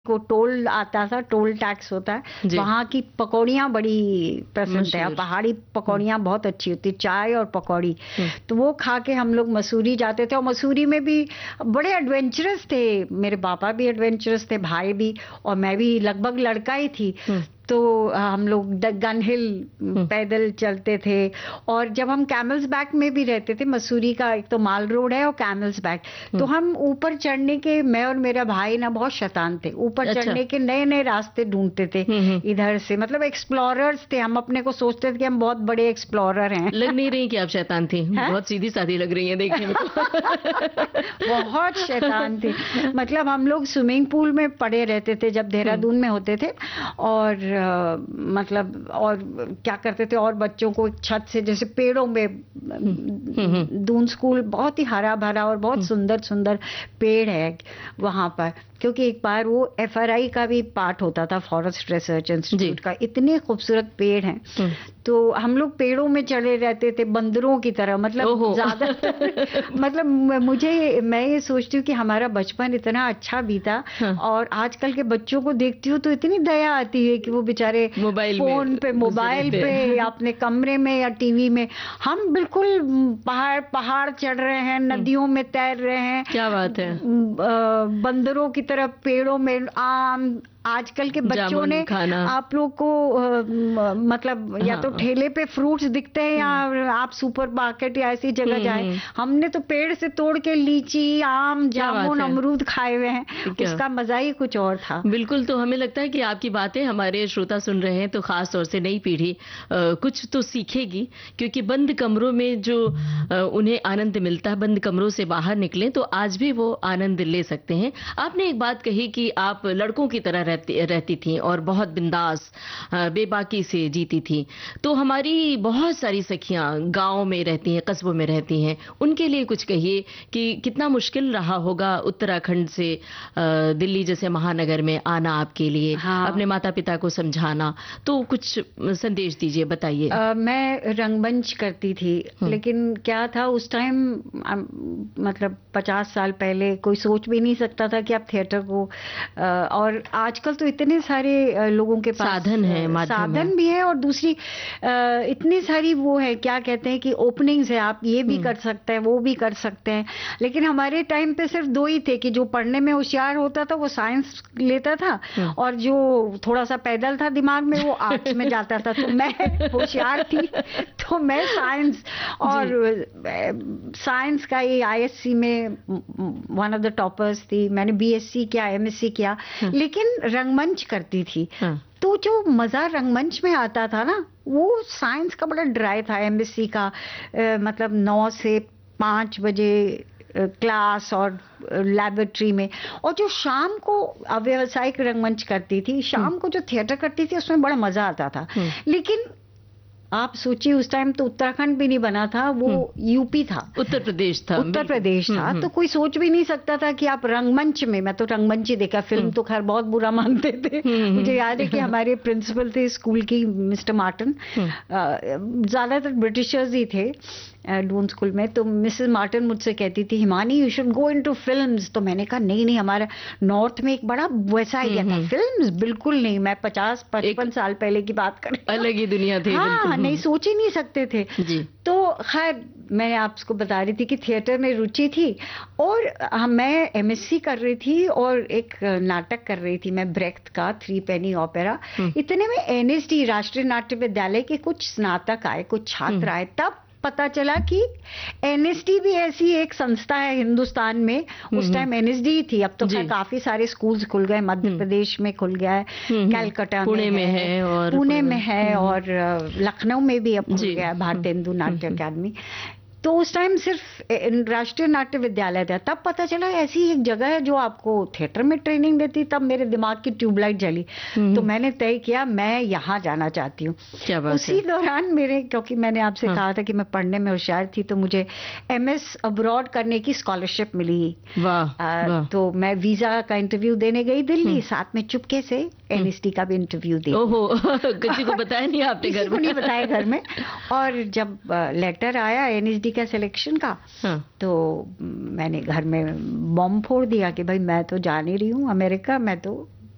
को टोल आता था, टोल टैक्स होता है, जी। वहाँ की पकौड़ियाँ बड़ी पसंद है। मशहूर। पहाड़ी पकौड़ियाँ बहुत अच्छी होती, चाय और पकौड़ी। हम्म। तो वो खा के हम लोग मसूरी जाते थे, और मसूरी में भी बड़े एडवेंचरस थे। मेरे पापा भी एडवेंचरस थे, भाई भी, और मैं भी लगभग लड़का ही थी। तो हम लोग गन हिल पैदल चलते थे। और जब हम कैमल्स बैक में भी रहते थे, मसूरी का एक तो माल रोड है और कैमल्स बैक, तो हम ऊपर चढ़ने के, मैं और मेरा भाई ना बहुत शैतान थे, ऊपर अच्छा। चढ़ने के नए नए रास्ते ढूंढते थे इधर से। मतलब एक्सप्लोरर्स थे हम, अपने को सोचते थे कि हम बहुत बड़े एक्सप्लोरर हैं। लग नहीं रही कि आप शैतान थी, बहुत सीधी सादी लग रही है देखने में तो। बहुत शैतान थे। मतलब हम लोग स्विमिंग पूल में पड़े रहते थे जब देहरादून में होते थे, और मतलब और क्या करते थे, और बच्चों को छत से, जैसे पेड़ों में, दून स्कूल बहुत ही हरा भरा और बहुत सुंदर सुंदर पेड़ है वहां पर, क्योंकि एक बार वो FRI का भी पार्ट होता था, फॉरेस्ट रिसर्च इंस्टीट्यूट का। इतने खूबसूरत पेड़ हैं, तो हम लोग पेड़ों में चढ़े रहते थे बंदरों की तरह। मतलब ज्यादातर मतलब मैं ये सोचती हूँ कि हमारा बचपन इतना अच्छा बीता। और आजकल के बच्चों को देखती हूँ तो इतनी दया आती है कि वो बेचारे फोन पे, मोबाइल पे, या अपने कमरे में या टीवी में। हम बिल्कुल पहाड़ चढ़ रहे हैं, नदियों में तैर रहे हैं। क्या बात है। बंदरों की तरफ पेड़ों में आम। आजकल के बच्चों ने आप लोग को मतलब या तो ठेले पे फ्रूट्स दिखते हैं, या आप सुपर मार्केट या ऐसी जगह जाए, हमने तो पेड़ से तोड़ के लीची, आम, जामुन, अमरूद खाए हुए हैं। उसका मजा ही कुछ और था। बिल्कुल। तो हमें लगता है कि आपकी बातें हमारे श्रोता सुन रहे हैं तो खास तौर से नई पीढ़ी कुछ तो सीखेगी, क्योंकि बंद कमरों में जो उन्हें आनंद मिलता है, बंद कमरों से बाहर निकले तो आज भी वो आनंद ले सकते हैं। आपने एक बात कही कि आप लड़कों की तरह रहती थी और बहुत बिंदास, बेबाकी से जीती थी। तो हमारी बहुत सारी सखियां गांव में रहती हैं, कस्बों में रहती हैं, उनके लिए कुछ कहिए कि कितना मुश्किल रहा होगा उत्तराखंड से दिल्ली जैसे महानगर में आना आपके लिए। अपने माता पिता को समझाना, तो कुछ संदेश दीजिए, बताइए। मैं रंगमंच करती थी, लेकिन क्या था उस टाइम, मतलब 50 साल पहले कोई सोच भी नहीं सकता था कि आप थिएटर को, और आजकल तो इतने सारे लोगों के पास साधन है, साधन भी है, और दूसरी इतनी सारी वो है, क्या कहते हैं कि ओपनिंग्स है, आप ये भी कर सकते हैं, वो भी कर सकते हैं। लेकिन हमारे टाइम पे सिर्फ दो ही थे, कि जो पढ़ने में होशियार होता था वो साइंस लेता था, और जो थोड़ा सा पैदल था दिमाग में वो आर्ट्स में जाता था। तो मैं होशियार थी तो मैं साइंस, और साइंस का ही ISC में वन ऑफ द टॉपर्स थी। मैंने BSc किया, MSc किया, लेकिन रंगमंच करती थी। तो जो मजा रंगमंच में आता था ना, वो साइंस का बड़ा ड्राई था। MSc का मतलब 9 से 5 बजे क्लास और लैबोरेटरी में, और जो शाम को व्यावसायिक रंगमंच करती थी, शाम को जो थिएटर करती थी, उसमें बड़ा मजा आता था। लेकिन आप सोचिए उस टाइम तो उत्तराखंड भी नहीं बना था, वो UP था, उत्तर प्रदेश था। तो कोई सोच भी नहीं सकता था कि आप रंगमंच में, मैं तो रंगमंच ही देखा, फिल्म तो खैर बहुत बुरा मानते थे। मुझे याद है कि हमारे प्रिंसिपल थे स्कूल की, मिस्टर मार्टिन, ज्यादातर ब्रिटिशर्स ही थे डून स्कूल में। तो मिसेस मार्टिन मुझसे कहती थी, Himani you should go into films. तो मैंने कहा नहीं, हमारा नॉर्थ में एक बड़ा वैसा आइडिया था, फिल्म्स बिल्कुल नहीं। मैं 50-55 साल पहले की बात कर रही हूँ, अलग ही दुनिया थी। हाँ, नहीं सोच ही नहीं सकते थे जी। तो खैर मैं आपको बता रही थी कि थिएटर में रुचि थी, और मैं MSc कर रही थी और एक नाटक कर रही थी मैं, ब्रेख्त का 3 पेनी ओपेरा। इतने में NSD, राष्ट्रीय नाट्य विद्यालय के कुछ स्नातक आए, कुछ छात्र आए। तब पता चला कि NSD भी ऐसी एक संस्था है हिंदुस्तान में। उस टाइम NSD थी, अब तो काफी सारे स्कूल्स खुल गए, मध्य प्रदेश में खुल गया है, कलकत्ता पुणे में है, और पुणे में है, और लखनऊ में भी अब खुल गया है भारतेंदु नाट्य अकादमी। तो उस टाइम सिर्फ राष्ट्रीय नाट्य विद्यालय था। तब पता चला ऐसी एक जगह है जो आपको थिएटर में ट्रेनिंग देती। तब मेरे दिमाग की ट्यूबलाइट जली, तो मैंने तय किया मैं यहाँ जाना चाहती हूँ। उसी दौरान मेरे, क्योंकि मैंने आपसे कहा था कि मैं पढ़ने में होशियार थी, तो मुझे MS अब्रॉड करने की स्कॉलरशिप मिली। तो मैं वीजा का इंटरव्यू देने गई दिल्ली, साथ में चुपके से NSD का भी इंटरव्यू दी। किसी को बताया नहीं आपने घर में? किसी को नहीं बताया घर में। और जब लेटर आया NSD का सिलेक्शन का, तो मैंने घर में बॉम्ब फोड़ दिया कि भाई मैं तो जा नहीं रही हूँ अमेरिका, मैं तो